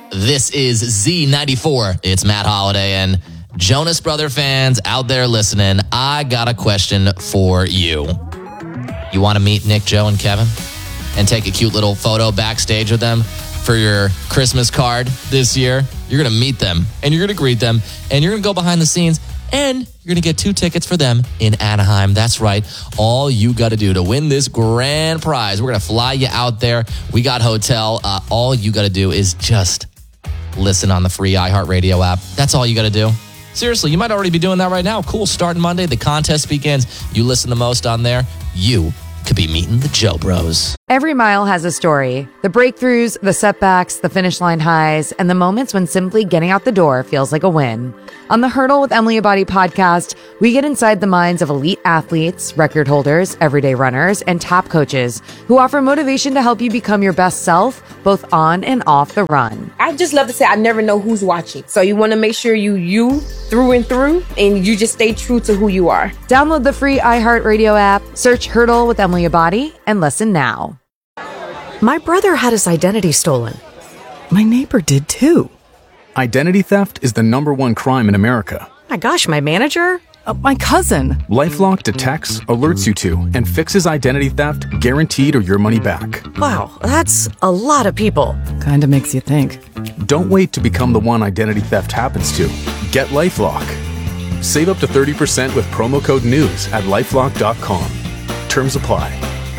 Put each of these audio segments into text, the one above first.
This is Z94. It's Matt Holiday, and Jonas Brother fans out there listening, I got a question for you. You want to meet Nick, Joe, and Kevin and take a cute little photo backstage with them for your Christmas card this year? You're going to meet them, and you're going to greet them, and you're going to go behind the scenes, and you're going to get 2 tickets for them in Anaheim. That's right. All you got to do to win this grand prize, we're going to fly you out there. We got hotel. All you got to do is just listen on the free iHeartRadio app. That's all you got to do. Seriously, you might already be doing that right now. Cool. Starting Monday, the contest begins. You listen the most on there, you could be meeting the Joe Bros. Every mile has a story. The breakthroughs, the setbacks, the finish line highs, and the moments when simply getting out the door feels like a win. On the Hurdle with Emily Abadi podcast, we get inside the minds of elite athletes, record holders, everyday runners, and top coaches who offer motivation to help you become your best self, both on and off the run. I just love to say I never know who's watching. So you want to make sure you through and through, and you just stay true to who you are. Download the free iHeartRadio app, search Hurdle with Emily Abadi, and listen now. My brother had his identity stolen. My neighbor did too. Identity theft is the #1 crime in America. My gosh, my manager? My cousin. LifeLock detects, alerts you to, and fixes identity theft guaranteed or your money back. Wow, that's a lot of people. Kinda makes you think. Don't wait to become the one identity theft happens to. Get LifeLock. Save up to 30% with promo code NEWS at LifeLock.com. Terms apply.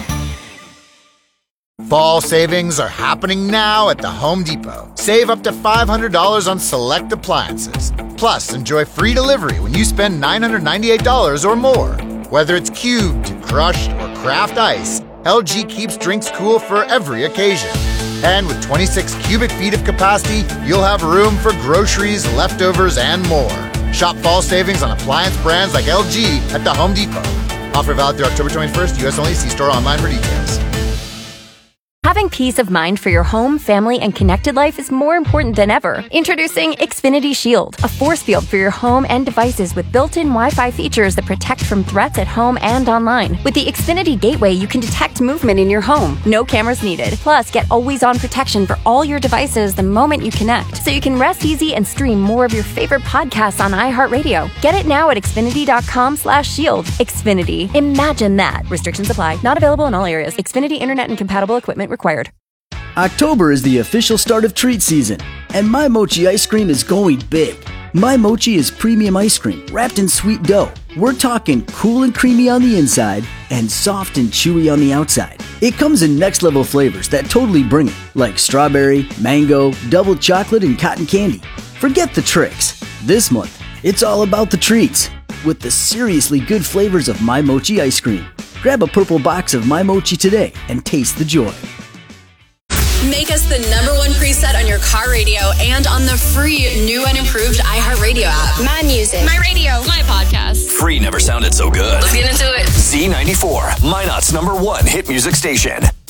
Fall savings are happening now at the Home Depot. Save up to $500 on select appliances. Plus, enjoy free delivery when you spend $998 or more. Whether it's cubed, crushed, or craft ice, LG keeps drinks cool for every occasion. And with 26 cubic feet of capacity, you'll have room for groceries, leftovers, and more. Shop fall savings on appliance brands like LG at the Home Depot. Offer valid through October 21st, U.S. only. See store online for details. Having peace of mind for your home, family, and connected life is more important than ever. Introducing Xfinity Shield, a force field for your home and devices with built-in Wi-Fi features that protect from threats at home and online. With the Xfinity Gateway, you can detect movement in your home. No cameras needed. Plus, get always-on protection for all your devices the moment you connect, so you can rest easy and stream more of your favorite podcasts on iHeartRadio. Get it now at Xfinity.com/shield. Xfinity. Imagine that. Restrictions apply. Not available in all areas. Xfinity Internet and compatible equipment required. October is the official start of treat season, and My Mochi ice cream is going big. My Mochi is premium ice cream wrapped in sweet dough. We're talking cool and creamy on the inside and soft and chewy on the outside. It comes in next level flavors that totally bring it, like strawberry, mango, double chocolate, and cotton candy. Forget the tricks. This month, it's all about the treats with the seriously good flavors of My Mochi ice cream. Grab a purple box of My Mochi today and taste the joy. Make us the #1 preset on your car radio and on the free new and improved iHeartRadio app. My music. My radio. My podcast. Free never sounded so good. Let's get into it. Z94, Minot's #1 hit music station.